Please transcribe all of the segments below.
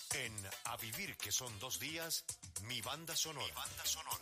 En A Vivir, que son 2 días, mi banda sonora. Mi banda sonora.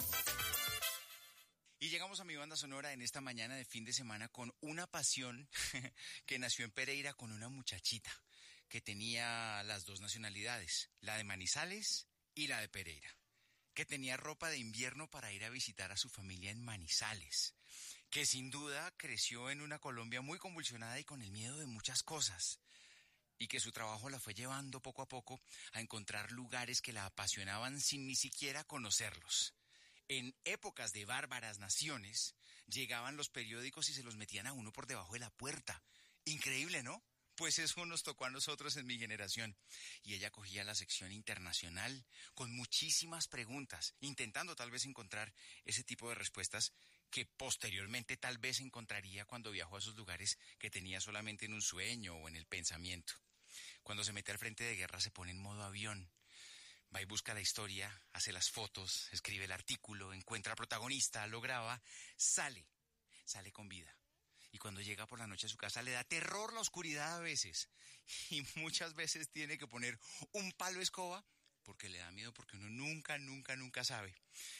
Y llegamos a mi banda sonora en esta mañana de fin de semana con una pasión que nació en Pereira con una muchachita que tenía las 2 nacionalidades, la de Manizales y la de Pereira, que tenía ropa de invierno para ir a visitar a su familia en Manizales, que sin duda creció en una Colombia muy convulsionada y con el miedo de muchas cosas, y que su trabajo la fue llevando poco a poco a encontrar lugares que la apasionaban sin ni siquiera conocerlos. En épocas de bárbaras naciones, llegaban los periódicos y se los metían a uno por debajo de la puerta. Increíble, ¿no? Pues eso nos tocó a nosotros en mi generación. Y ella cogía la sección internacional con muchísimas preguntas, intentando tal vez encontrar ese tipo de respuestas que posteriormente tal vez encontraría cuando viajó a esos lugares que tenía solamente en un sueño o en el pensamiento. Cuando se mete al frente de guerra se pone en modo avión. Va y busca la historia, hace las fotos, escribe el artículo, encuentra al protagonista, lo graba, sale con vida. Y cuando llega por la noche a su casa le da terror la oscuridad a veces. Y muchas veces tiene que poner un palo escoba porque le da miedo, porque uno nunca sabe.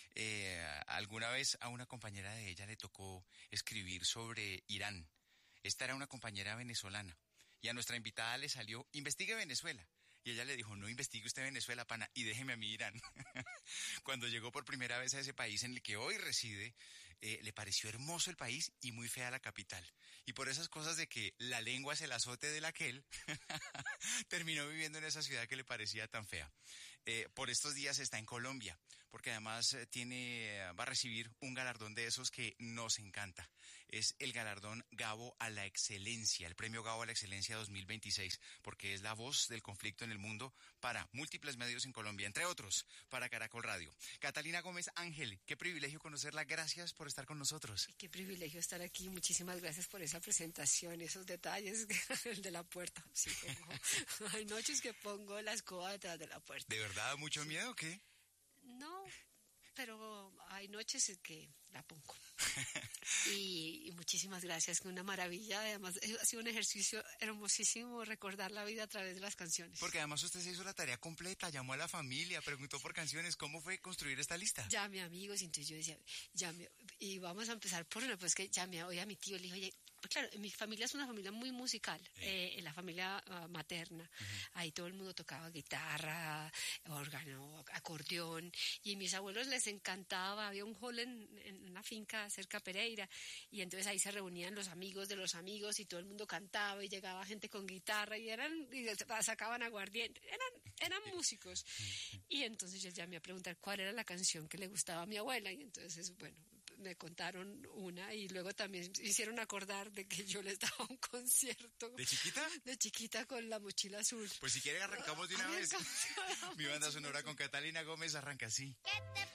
Alguna vez a una compañera de ella le tocó escribir sobre Irán. Esta era una compañera venezolana. Y a nuestra invitada le salió, investigue Venezuela. Y ella le dijo, no investigue usted Venezuela, pana, y déjeme a mí Irán. Cuando llegó por primera vez a ese país en el que hoy reside, le pareció hermoso el país y muy fea la capital. Y por esas cosas de que la lengua es el azote del aquel, terminó viviendo en esa ciudad que le parecía tan fea. Por estos días está en Colombia, porque además va a recibir un galardón de esos que nos encanta. Es el galardón Gabo a la Excelencia, el premio Gabo a la Excelencia 2026, porque es la voz del conflicto en el mundo para múltiples medios en Colombia, entre otros, para Caracol Radio. Catalina Gómez Ángel, qué privilegio conocerla, gracias por estar con nosotros. Qué privilegio estar aquí, muchísimas gracias por esa presentación, esos detalles, el de la puerta. Sí, hay noches que pongo la escoba detrás de la puerta. ¿De verdad mucho miedo o qué? No, pero hay noches en que la pongo. Y muchísimas gracias, una maravilla. Además, ha sido un ejercicio hermosísimo recordar la vida a través de las canciones. Porque además usted se hizo la tarea completa, llamó a la familia, preguntó por canciones. ¿Cómo fue construir esta lista? Llamé a amigos, y entonces yo decía, y vamos a empezar por una, pues que llamé hoy a mi tío, le dije, oye, claro, mi familia es una familia muy musical, en la familia materna. Ahí todo el mundo tocaba guitarra, órgano, acordeón, y a mis abuelos les encantaba, había un hall en una finca cerca de Pereira, y entonces ahí se reunían los amigos de los amigos y todo el mundo cantaba y llegaba gente con guitarra y sacaban aguardiente, eran músicos. Y entonces yo llamé a preguntar cuál era la canción que le gustaba a mi abuela, y entonces, bueno, me contaron una y luego también hicieron acordar de que yo les daba un concierto. ¿De chiquita? De chiquita con la mochila azul. Pues si quieren arrancamos de una vez. Mi banda sonora con Catalina Gómez arranca así. ¿Qué te